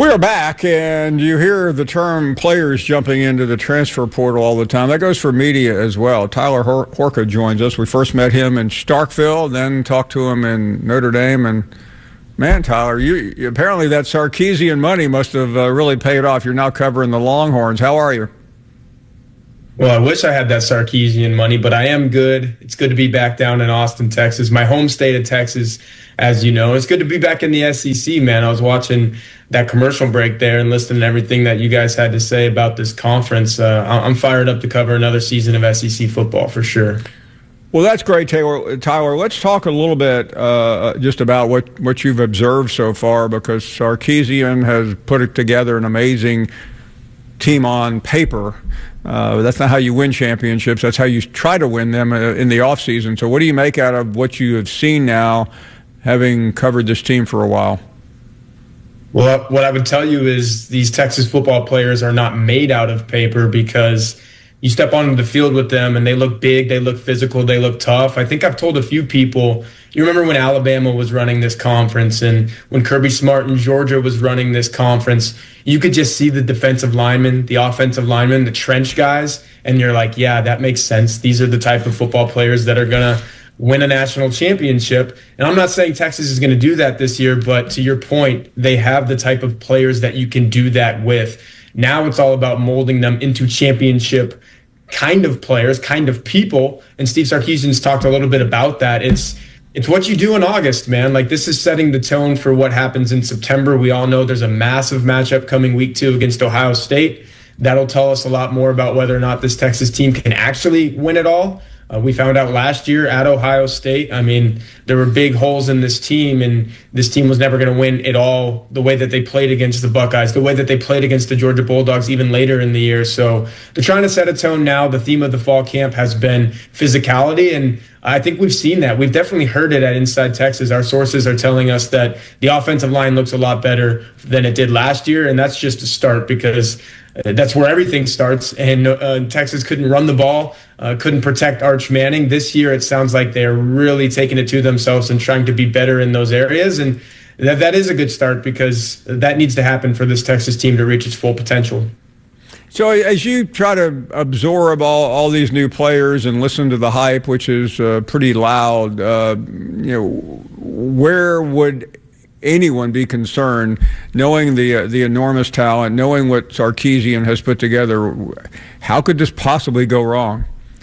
We're back, and you hear the term players jumping into the transfer portal all the time. That goes for media as well. Tyler Horka joins us. We first met him in Starkville, then talked to him in Notre Dame. And, man, Tyler, you apparently that Sarkisian money must have really paid off. You're now covering the Longhorns. How are you? Well, I wish I had that Sarkisian money, but I am good. It's good to be back down in Austin, Texas, my home state of Texas, as you know. It's good to be back in the SEC, man. I was watching that commercial break there and listening to everything that you guys had to say about this conference. I'm fired up to cover another season of SEC football for sure. Well, that's great, Tyler. Let's talk a little bit just about what you've observed so far, because Sarkisian has put together an amazing team on paper. That's not how you win championships. That's how you try to win them in the offseason. So what do you make out of what you have seen now, having covered this team for a while? Well, what I would tell you is these Texas football players are not made out of paper, because you step onto the field with them and they look big, they look physical, they look tough. I think I've told a few people, you remember when Alabama was running this conference and when Kirby Smart in Georgia was running this conference, you could just see the defensive linemen, the offensive linemen, the trench guys, and you're like, yeah, that makes sense. These are the type of football players that are going to win a national championship. And I'm not saying Texas is going to do that this year, but to your point, they have the type of players that you can do that with. Now it's all about molding them into championship kind of players, kind of people. And Steve Sarkisian's talked a little bit about that. It's what you do in August, man. Like, this is setting the tone for what happens in September. We all know there's a massive matchup coming week 2 against Ohio State. That'll tell us a lot more about whether or not this Texas team can actually win it all. We found out last year at Ohio State, I mean, there were big holes in this team, and this team was never going to win it all the way that they played against the Buckeyes, the way that they played against the Georgia Bulldogs even later in the year. So they're trying to set a tone now. The theme of the fall camp has been physicality, and I think we've seen that. We've definitely heard it at Inside Texas. Our sources are telling us that the offensive line looks a lot better than it did last year, and that's just a start, because that's where everything starts. And Texas couldn't run the ball, couldn't protect Arch Manning. This year, it sounds like they're really taking it to themselves and trying to be better in those areas. And that is a good start, because that needs to happen for this Texas team to reach its full potential. So as you try to absorb all these new players and listen to the hype, which is pretty loud, where would anyone be concerned, knowing the enormous talent, knowing what Sarkisian has put together? How could this possibly go wrong?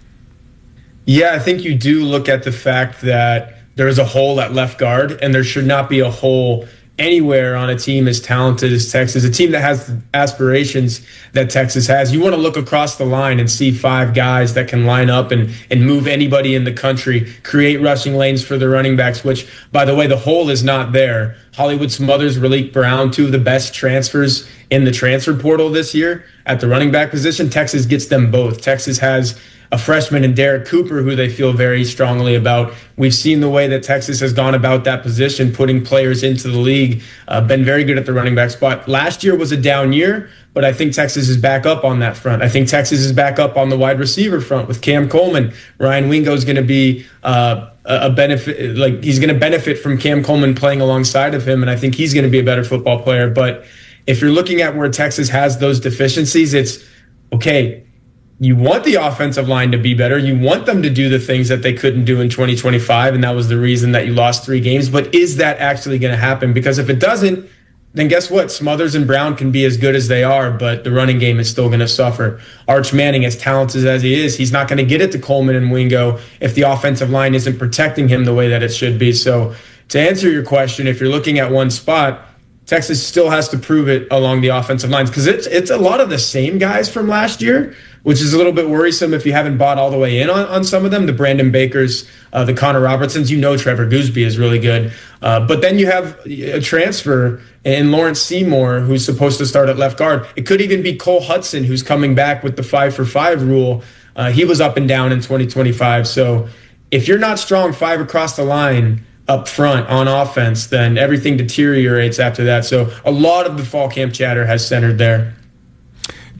Yeah, I think you do look at the fact that there is a hole at left guard, and there should not be a hole anywhere on a team as talented as Texas, a team that has the aspirations that Texas has. You want to look across the line and see 5 guys that can line up and move anybody in the country, create rushing lanes for the running backs, which, by the way, the hole is not there. Hollywood Smothers, Raleek Brown, 2 of the best transfers in the transfer portal this year at the running back position. Texas gets them both. Texas has a freshman in Derek Cooper, who they feel very strongly about. We've seen the way that Texas has gone about that position, putting players into the league, been very good at the running back spot. Last year was a down year, but I think Texas is back up on that front. I think Texas is back up on the wide receiver front with Cam Coleman. Ryan Wingo is going to be a benefit. Like, he's going to benefit from Cam Coleman playing alongside of him, and I think he's going to be a better football player. But if you're looking at where Texas has those deficiencies, it's okay. You want the offensive line to be better. You want them to do the things that they couldn't do in 2025, and that was the reason that you lost 3 games. But is that actually going to happen? Because if it doesn't, then guess what? Smothers and Brown can be as good as they are, but the running game is still going to suffer. Arch Manning, as talented as he is, he's not going to get it to Coleman and Wingo if the offensive line isn't protecting him the way that it should be. So to answer your question, if you're looking at one spot, Texas still has to prove it along the offensive lines, because it's a lot of the same guys from last year, which is a little bit worrisome if you haven't bought all the way in on some of them. The Brandon Bakers, the Connor Robertsons, Trevor Gooseby is really good. But then you have a transfer in Lawrence Seymour, who's supposed to start at left guard. It could even be Cole Hudson, who's coming back with the 5-for-5 rule. He was up and down in 2025. So if you're not strong 5 across the line up front on offense, then everything deteriorates after that. So a lot of the fall camp chatter has centered there.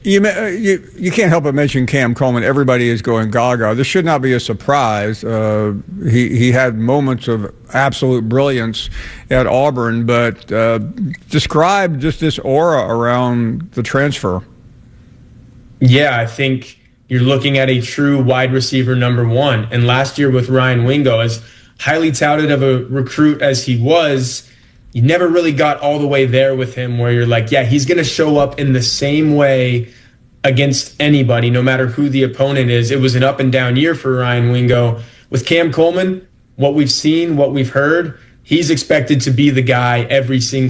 You can't help but mention Cam Coleman. Everybody is going gaga. This should not be a surprise. He had moments of absolute brilliance at Auburn, but describe just this aura around the transfer. Yeah, I think you're looking at a true wide receiver number one. And last year with Ryan Wingo, as highly touted of a recruit as he was, you never really got all the way there with him where you're like, yeah, he's going to show up in the same way against anybody, no matter who the opponent is. It was an up and down year for Ryan Wingo. With Cam Coleman, what we've seen, what we've heard, he's expected to be the guy every single